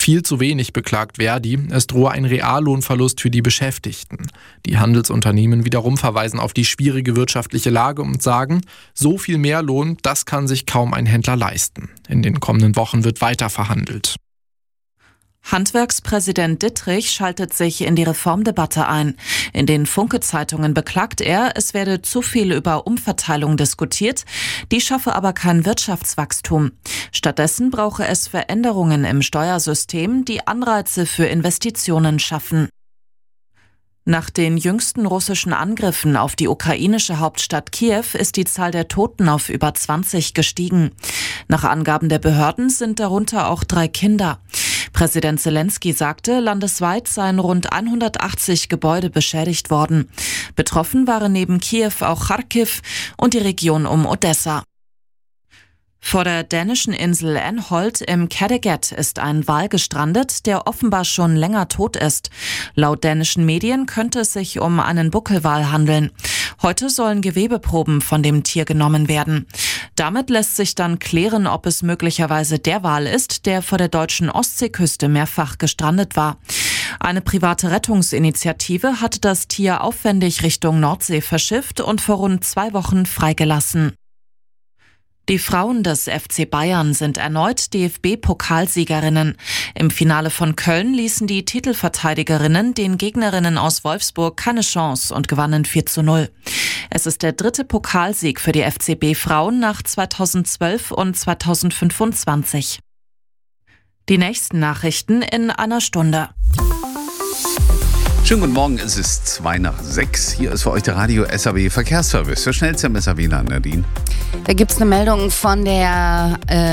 Viel zu wenig, beklagt Verdi. Es drohe ein Reallohnverlust für die Beschäftigten. Die Handelsunternehmen wiederum verweisen auf die schwierige wirtschaftliche Lage und sagen, so viel mehr Lohn, das kann sich kaum ein Händler leisten. In den kommenden Wochen wird weiter verhandelt. Handwerkspräsident Dittrich schaltet sich in die Reformdebatte ein. In den Funke-Zeitungen beklagt er, es werde zu viel über Umverteilung diskutiert, die schaffe aber kein Wirtschaftswachstum. Stattdessen brauche es Veränderungen im Steuersystem, die Anreize für Investitionen schaffen. Nach den jüngsten russischen Angriffen auf die ukrainische Hauptstadt Kiew ist die Zahl der Toten auf über 20 gestiegen. Nach Angaben der Behörden sind darunter auch 3 Kinder. Präsident Zelensky sagte, landesweit seien rund 180 Gebäude beschädigt worden. Betroffen waren neben Kiew auch Charkiw und die Region um Odessa. Vor der dänischen Insel Anholt im Kattegat ist ein Wal gestrandet, der offenbar schon länger tot ist. Laut dänischen Medien könnte es sich um einen Buckelwal handeln. Heute sollen Gewebeproben von dem Tier genommen werden. Damit lässt sich dann klären, ob es möglicherweise der Wal ist, der vor der deutschen Ostseeküste mehrfach gestrandet war. Eine private Rettungsinitiative hatte das Tier aufwendig Richtung Nordsee verschifft und vor rund 2 Wochen freigelassen. Die Frauen des FC Bayern sind erneut DFB-Pokalsiegerinnen. Im Finale von Köln ließen die Titelverteidigerinnen den Gegnerinnen aus Wolfsburg keine Chance und gewannen 4:0. Es ist der 3. Pokalsieg für die FCB-Frauen nach 2012 und 2025. Die nächsten Nachrichten in einer Stunde. Schönen guten Morgen, es ist 5:02. Hier ist für euch der Radio SAW Verkehrsservice. Der schnellste im SAW-Land, Nadine. Da gibt es eine Meldung von der...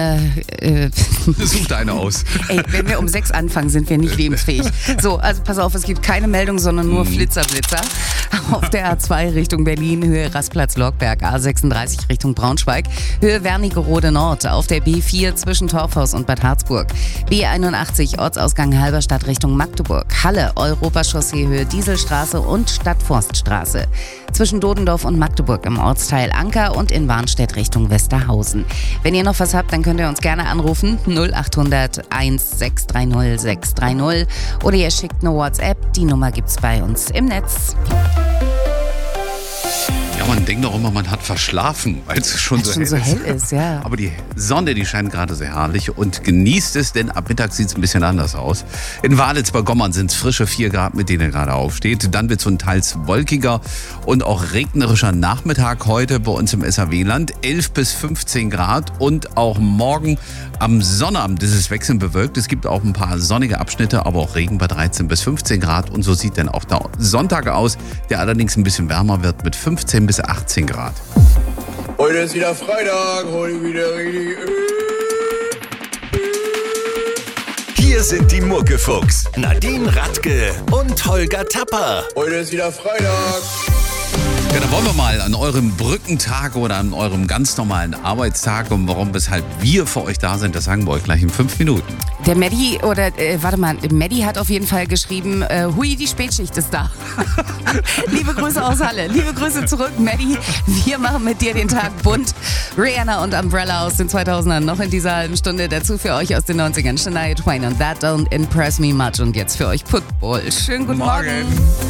Such deine aus. Ey, wenn wir um 6 anfangen, sind wir nicht lebensfähig. So, also pass auf, es gibt keine Meldung, sondern nur Blitzer. Auf der A2 Richtung Berlin, Höhe Rastplatz-Lockberg, A36 Richtung Braunschweig, Höhe Wernigerode Nord, auf der B4 zwischen Torfhaus und Bad Harzburg, B81 Ortsausgang Halberstadt Richtung Magdeburg, Halle Europachaussee Höhe Dieselstraße und Stadtforststraße, zwischen Dodendorf und Magdeburg im Ortsteil Anker und in Warnstedt Richtung Westerhausen. Wenn ihr noch was habt, dann könnt ihr uns gerne anrufen, 0800 1630 630 oder ihr schickt eine WhatsApp, die Nummer gibt's bei uns im Netz. Ja, man denkt doch immer, man hat verschlafen, weil es schon so hell ist. Ja. Aber die Sonne, die scheint gerade sehr herrlich und genießt es, denn ab Mittag sieht es ein bisschen anders aus. In Walitz bei Gommern sind es frische 4 Grad, mit denen ihr gerade aufsteht. Dann wird es so ein teils wolkiger und auch regnerischer Nachmittag heute bei uns im SAW-Land. 11 bis 15 Grad und auch morgen am Sonnabend ist es wechselnd bewölkt. Es gibt auch ein paar sonnige Abschnitte, aber auch Regen bei 13 bis 15 Grad. Und so sieht dann auch der Sonntag aus, der allerdings ein bisschen wärmer wird mit 15 bis 18 Grad. Heute ist wieder Freitag, heute wieder richtig... Hier sind die Muckefuchs, Nadine Radke und Holger Tapper. Heute ist wieder Freitag. Ja, dann wollen wir mal an eurem Brückentag oder an eurem ganz normalen Arbeitstag und warum, weshalb wir für euch da sind, das sagen wir euch gleich in 5 Minuten. Der Maddie, Maddie hat auf jeden Fall geschrieben, hui, die Spätschicht ist da. Liebe Grüße aus Halle, liebe Grüße zurück, Maddie. Wir machen mit dir den Tag bunt. Rihanna und Umbrella aus den 2000ern noch in dieser halben Stunde. Dazu für euch aus den 90ern Shania Twain und That Don't Impress Me Much. Und jetzt für euch Football. Schönen guten Morgen.